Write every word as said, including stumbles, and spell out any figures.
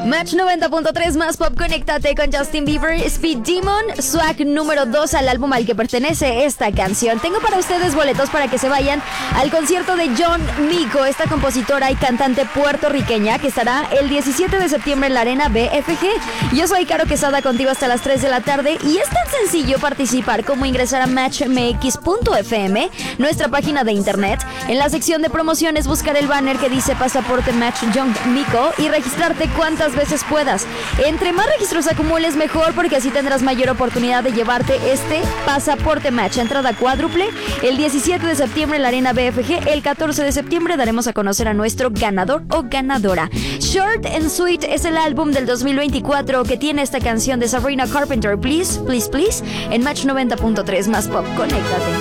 Match noventa punto tres más pop, conéctate con Justin Bieber, Speed Demon, swag número dos al álbum al que pertenece esta canción. Tengo para ustedes boletos para que se vayan al concierto de John Mico, esta compositora y cantante puertorriqueña que estará el diecisiete de septiembre en la Arena B F G. Yo soy Caro Quesada, contigo hasta las tres de la tarde y es tan sencillo participar como ingresar a match m x punto f m, nuestra página de internet. En la sección de promociones buscar el banner que dice Pasaporte Match John Mico y registrarte cuantas veces puedas. Entre más registros acumules mejor, porque así tendrás mayor oportunidad de llevarte este Pasaporte Match. Entrada cuádruple el diecisiete de septiembre en la Arena B F G. El catorce de septiembre daremos a conocer a nuestro ganador o ganadora. Short and Sweet es el álbum del dos mil veinticuatro que tiene esta canción de Sabrina Carpenter. Please, please, please. En Match noventa punto tres más pop, conéctate.